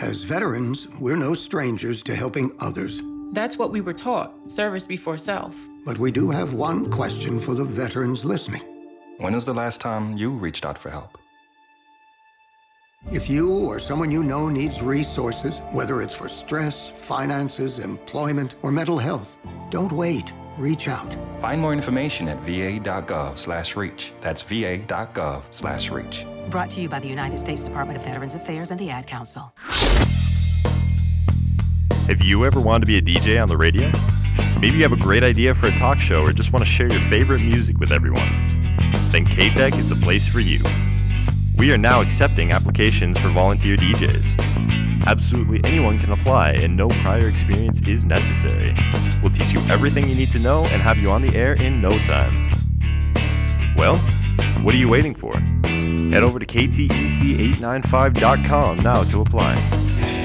As veterans, we're no strangers to helping others. That's what we were taught, service before self. But we do have one question for the veterans listening. When was the last time you reached out for help? If you or someone you know needs resources, whether it's for stress, finances, employment, or mental health, don't wait. Reach out. Find more information at va.gov/reach. That's va.gov/reach. Brought to you by the United States Department of Veterans Affairs and the Ad Council. Have you ever wanted to be a DJ on the radio? Maybe you have a great idea for a talk show or just want to share your favorite music with everyone. Then K-Tech is the place for you. We are now accepting applications for volunteer DJs. Absolutely anyone can apply and no prior experience is necessary. We'll teach you everything you need to know and have you on the air in no time. Well, what are you waiting for? Head over to ktec895.com now to apply.